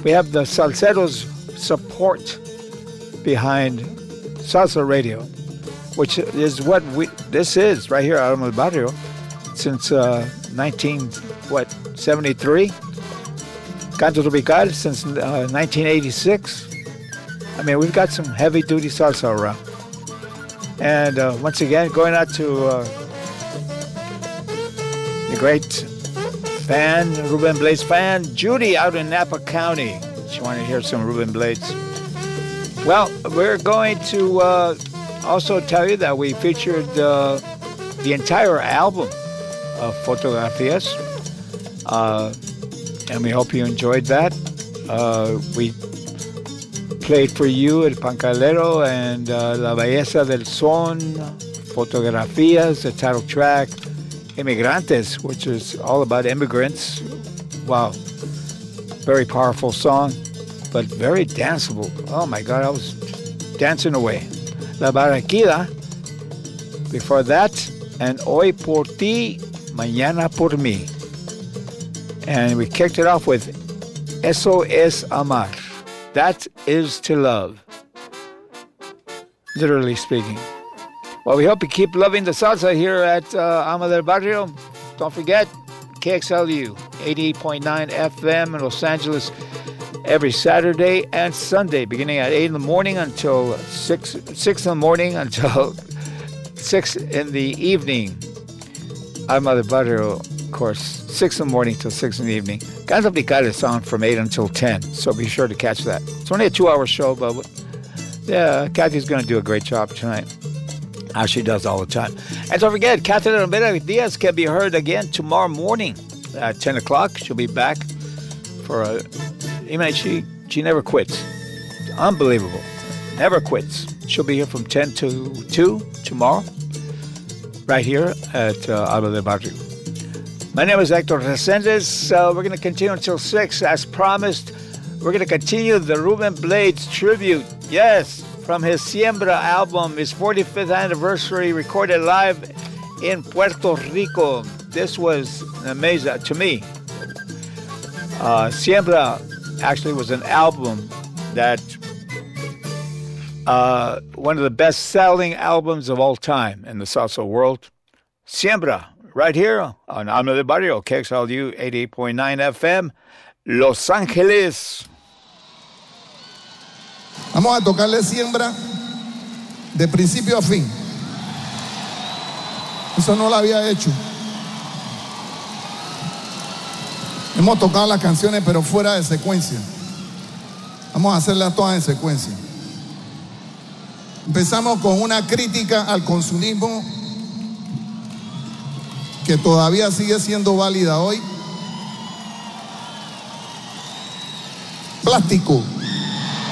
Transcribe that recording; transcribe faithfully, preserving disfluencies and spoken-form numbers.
we have the Salseros support behind Salsa Radio, which is what we this is right here out of El Barrio since uh, nineteen what seventy-three. Canto Tropical since uh, nineteen eighty-six. I mean, we've got some heavy-duty salsa around. And uh, once again, going out to uh, the great fan, Ruben Blades fan, Judy out in Napa County. She wanted to hear some Ruben Blades. Well, we're going to uh, also tell you that we featured uh, the entire album of Fotografias. Uh, and we hope you enjoyed that. Uh, we played for you El Pancalero and uh, La Belleza del Son, Fotografias, the title track, Emigrantes, which is all about immigrants. Wow. Very powerful song, but very danceable. Oh my God, I was dancing away. La Barranquilla, before that, and Hoy por ti, Mañana por mí. And we kicked it off with Eso es amar. That is to love. Literally speaking. Well, we hope you keep loving the salsa here at uh, Ama del Barrio. Don't forget, K X L U eighty-eight point nine F M in Los Angeles every Saturday and Sunday, beginning at eight in the morning until six, six in the morning until six in the evening. Ama del Barrio, of course, six in the morning till six in the evening. Canto Tropical is on from eight until ten, so be sure to catch that. It's only a two-hour show, but yeah, Kathy's going to do a great job tonight, as she does all the time. And don't forget, Catherine Rivera Diaz can be heard again tomorrow morning at ten o'clock. She'll be back for a... You know, she, she never quits. Unbelievable. Never quits. She'll be here from ten to two tomorrow, right here at uh, Ama del Barrio. My name is Hector Resendez. Uh, we're going to continue until six. As promised, we're going to continue the Ruben Blades tribute. Yes, from his Siembra album, his forty-fifth anniversary, recorded live in Puerto Rico. This was amazing to me. Uh, Siembra actually was an album that uh, one of the best-selling albums of all time in the salsa world. Siembra. Right here on Ama del Barrio, K X L U eighty-eight point nine F M, Los Ángeles. Vamos a tocarle Siembra de principio a fin. Eso no lo había hecho. Hemos tocado las canciones, pero fuera de secuencia. Vamos a hacerlas todas en secuencia. Empezamos con una crítica al consumismo que todavía sigue siendo válida hoy. Plástico.